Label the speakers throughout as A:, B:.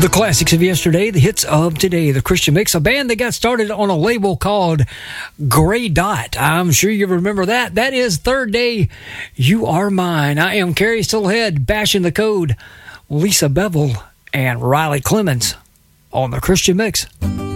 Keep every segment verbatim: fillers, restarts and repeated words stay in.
A: The classics of yesterday, the hits of today, the Christian Mix, a band that got started on a label called Gray Dot. I'm sure you remember that. That is Third Day, You Are Mine. I am Kerry Stillhead, bashing the code, Lisa Bevel, and Riley Clemens on the Christian Mix.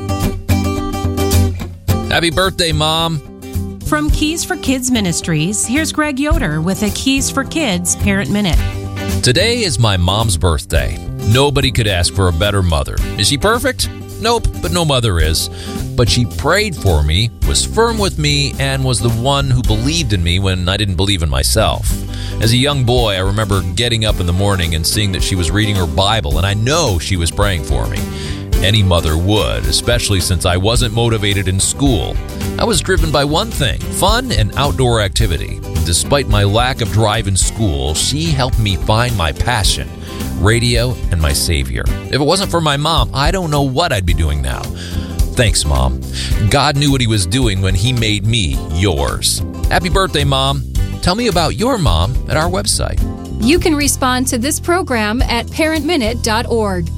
B: Happy birthday, Mom.
C: From Keys for Kids Ministries, here's Greg Yoder with a Keys for Kids Parent Minute.
B: Today is my mom's birthday. Nobody could ask for a better mother. Is she perfect? Nope, but no mother is. But she prayed for me, was firm with me, and was the one who believed in me when I didn't believe in myself. As a young boy, I remember getting up in the morning and seeing that she was reading her Bible, and I know she was praying for me. Any mother would, especially since I wasn't motivated in school. I was driven by one thing, fun and outdoor activity. Despite my lack of drive in school, she helped me find my passion, radio, and my savior. If it wasn't for my mom, I don't know what I'd be doing now. Thanks, Mom. God knew what he was doing when he made me yours. Happy birthday, Mom. Tell me about your mom at our website.
D: You can respond to this program at parent minute dot org.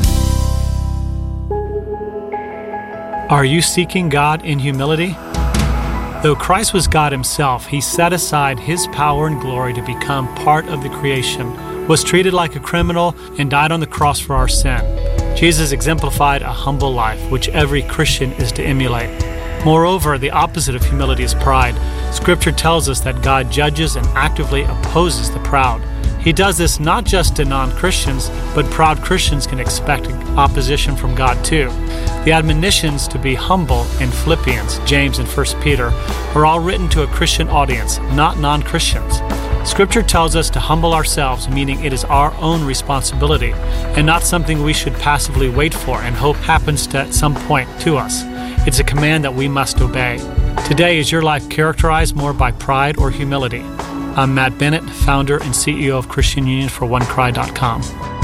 E: Are you seeking God in humility? Though Christ was God himself, he set aside his power and glory to become part of the creation, was treated like a criminal, and died on the cross for our sin. Jesus exemplified a humble life, which every Christian is to emulate. Moreover, the opposite of humility is pride. Scripture tells us that God judges and actively opposes the proud. He does this not just to non-Christians, but proud Christians can expect opposition from God too. The admonitions to be humble in Philippians, James, and First Peter are all written to a Christian audience, not non-Christians. Scripture tells us to humble ourselves, meaning it is our own responsibility and not something we should passively wait for and hope happens to, at some point to us. It's a command that we must obey. Today, is your life characterized more by pride or humility? I'm Matt Bennett, founder and C E O of Christian Union for one cry dot com.